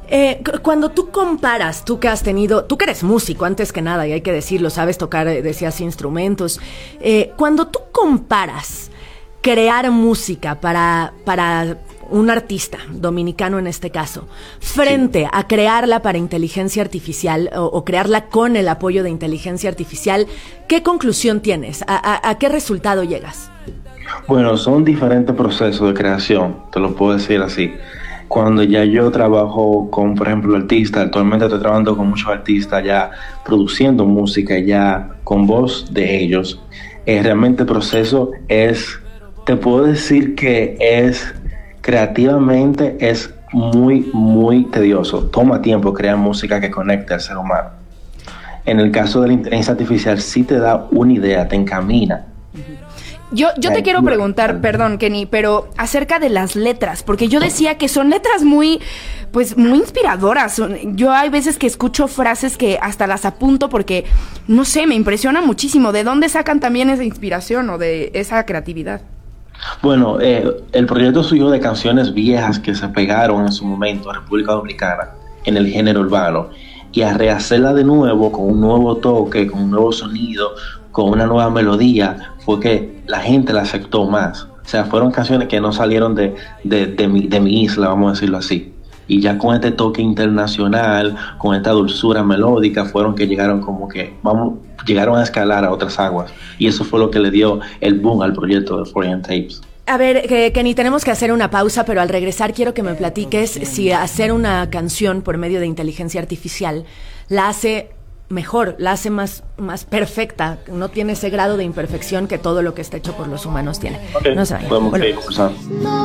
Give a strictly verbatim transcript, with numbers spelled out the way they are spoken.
Eh, cuando tú comparas, tú que has tenido, tú que eres músico antes que nada, y hay que decirlo, sabes tocar, decías, instrumentos, eh, cuando tú comparas crear música para, para un artista, dominicano en este caso, frente sí. a crearla para inteligencia artificial o, o crearla con el apoyo de inteligencia artificial, ¿qué conclusión tienes? ¿A, a, a qué resultado llegas? Bueno, son diferentes procesos de creación, te lo puedo decir así. Cuando ya yo trabajo con, por ejemplo, artistas, actualmente estoy trabajando con muchos artistas ya produciendo música ya con voz de ellos, eh, realmente el proceso es, te puedo decir que es, creativamente es muy, muy tedioso. Toma tiempo crear música que conecte al ser humano. En el caso de la inteligencia artificial sí te da una idea, te encamina. Yo, yo te quiero preguntar, perdón, Kenny, pero acerca de las letras, porque yo decía que son letras muy, pues, muy inspiradoras. Yo hay veces que escucho frases que hasta las apunto porque, no sé, me impresiona muchísimo. ¿De dónde sacan también esa inspiración o de esa creatividad? Bueno, eh, el proyecto surgió de canciones viejas que se pegaron en su momento en República Dominicana, en el género urbano, y a rehacerla de nuevo con un nuevo toque, con un nuevo sonido, con una nueva melodía, fue que la gente la aceptó más. O sea, fueron canciones que no salieron de, de, de, mi, de mi isla, vamos a decirlo así. Y ya con este toque internacional, con esta dulzura melódica, fueron que llegaron como que, vamos, llegaron a escalar a otras aguas. Y eso fue lo que le dio el boom al proyecto de Foreign Tapes. A ver, que, Kenny, tenemos que hacer una pausa, pero al regresar quiero que me platiques si hacer una canción por medio de inteligencia artificial la hace mejor, la hace más, más perfecta, no tiene ese grado de imperfección que todo lo que está hecho por los humanos tiene. Okay. No sé, podemos conversar.